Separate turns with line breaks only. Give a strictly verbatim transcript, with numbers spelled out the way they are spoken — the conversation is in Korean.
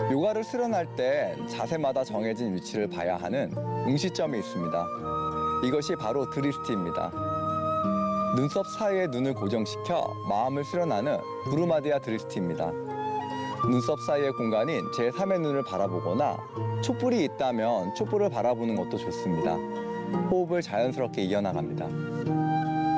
요가를 수련할 때 자세마다 정해진 위치를 봐야 하는 응시점이 있습니다. 이것이 바로 드리스티입니다. 눈썹 사이에 눈을 고정시켜 마음을 수련하는 부르마디아 드리스티입니다. 눈썹 사이의 공간인 제삼의 눈을 바라보거나 촛불이 있다면 촛불을 바라보는 것도 좋습니다. 호흡을 자연스럽게 이어나갑니다.